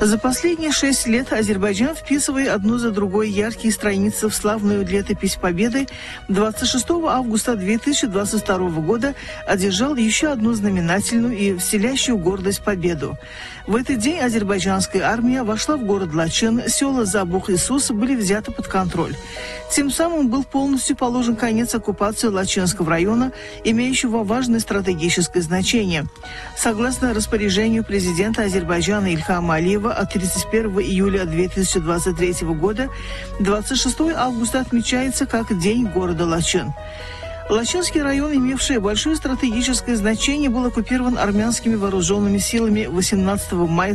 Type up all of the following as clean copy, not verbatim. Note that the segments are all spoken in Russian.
За последние 6 лет Азербайджан, вписывая одну за другой яркие страницы в славную летопись победы, 26 августа 2022 года одержал еще одну знаменательную и вселящую гордость победу. В этот день азербайджанская армия вошла в город Лачын, села Забух-Исус были взяты под контроль. Тем самым был полностью положен конец оккупации Лачынского района, имеющего важное стратегическое значение. Согласно распоряжению президента Азербайджана Ильхама Алиева от 31 июля 2023 года, 26 августа отмечается как День города Лачын. Лачынский район, имевший большое стратегическое значение, был оккупирован армянскими вооруженными силами 18 мая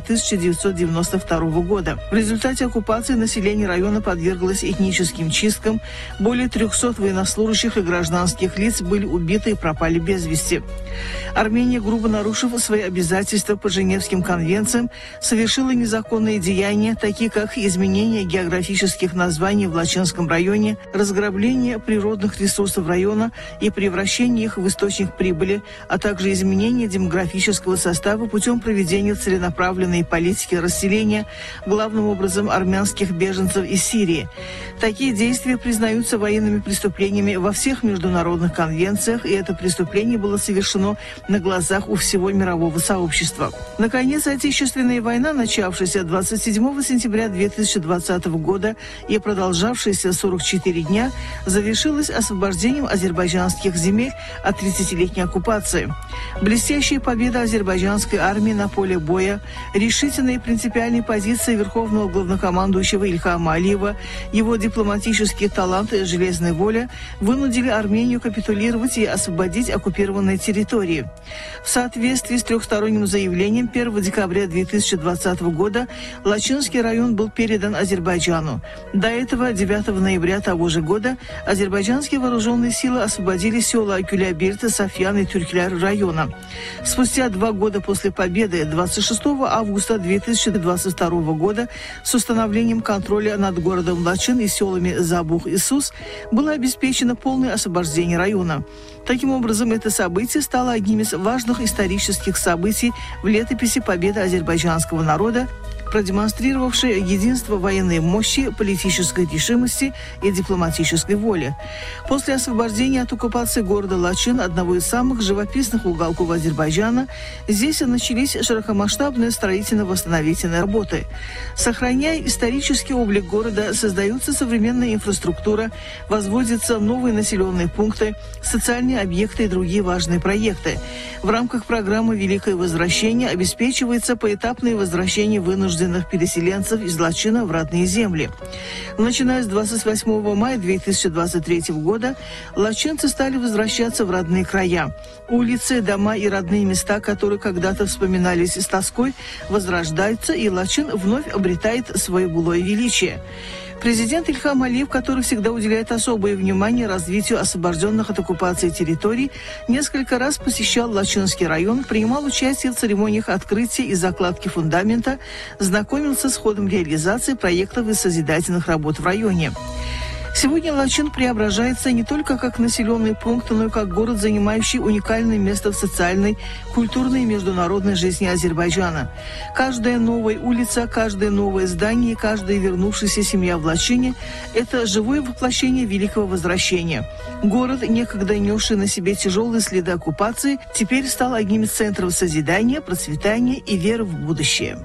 1992 года. В результате оккупации население района подверглось этническим чисткам. Более 300 военнослужащих и гражданских лиц были убиты и пропали без вести. Армения, грубо нарушив свои обязательства по Женевским конвенциям, совершила незаконные деяния, такие как изменение географических названий в Лачынском районе, разграбление природных ресурсов района и превращение их в источник прибыли, а также изменение демографического состава путем проведения целенаправленной политики расселения, главным образом армянских беженцев из Сирии. Такие действия признаются военными преступлениями во всех международных конвенциях, и это преступление было совершено на глазах у всего мирового сообщества. Наконец, Отечественная война, начавшаяся 27 сентября 2020 года и продолжавшаяся 44 дня, завершилась освобождением азербайджанских земель от 30-летней оккупации. Блестящая победа азербайджанской армии на поле боя, решительные и принципиальные позиции верховного главнокомандующего Ильхама Алиева, его дипломатические таланты и железная воля вынудили Армению капитулировать и освободить оккупированные территории. В соответствии с трехсторонним заявлением 1 декабря 2020 года Лачынский район был передан Азербайджану. До этого 9 ноября того же года азербайджанские вооруженные силы освободили села Гюлябирт, Софьян и Тюркляр района. Спустя 2 года после победы, 26 августа 2022 года, с установлением контроля над городом Лачын и селами Забух-Исус было обеспечено полное освобождение района. Таким образом, это событие стало одним из важных исторических событий в летописи победы азербайджанского народа, продемонстрировавшее единство военной мощи, политической решимости и дипломатической воли. После освобождения от оккупации города Лачын, одного из самых живописных уголков Азербайджана, здесь начались широкомасштабные строительно-восстановительные работы. Сохраняя исторический облик города, создается современная инфраструктура, возводятся новые населенные пункты, социальные объекты и другие важные проекты. В рамках программы «Великое возвращение» обеспечивается поэтапное возвращение вынужденных переселенцев из Лачына в родные земли. Начиная с 28 мая 2023 года лачинцы стали возвращаться в родные края. Улицы, дома и родные места, которые когда-то вспоминались с тоской, возрождаются, и Лачын вновь обретает свое былое величие. Президент Ильхам Алиев, который всегда уделяет особое внимание развитию освобожденных от оккупации территорий, несколько раз посещал Лачынский район, принимал участие в церемониях открытия и закладки фундамента, знакомился с ходом реализации проектов и созидательных работ в районе. Сегодня Лачын преображается не только как населенный пункт, но и как город, занимающий уникальное место в социальной, культурной и международной жизни Азербайджана. Каждая новая улица, каждое новое здание, каждая вернувшаяся семья в Лачыне – это живое воплощение Великого Возвращения. Город, некогда несший на себе тяжелые следы оккупации, теперь стал одним из центров созидания, процветания и веры в будущее.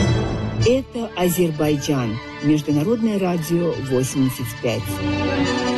Это Азербайджан. Международное радио 85.